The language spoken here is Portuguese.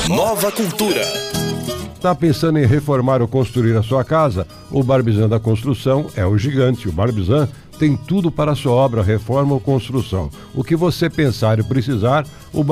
Nova Cultura. Está pensando em reformar ou construir a sua casa? O Barbizan da Construção é o gigante. O Barbizan tem tudo para a sua obra, reforma ou construção. O que você pensar e precisar, o